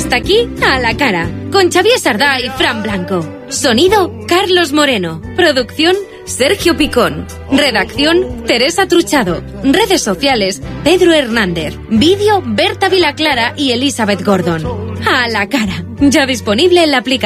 Hasta aquí, A la Cara, con Xavier Sardá y Fran Blanco. Sonido, Carlos Moreno. Producción, Sergio Picón. Redacción, Teresa Truchado. Redes sociales, Pedro Hernández. Vídeo, Berta Vilaclara y Elizabeth Gordon. A la Cara, ya disponible en la aplicación.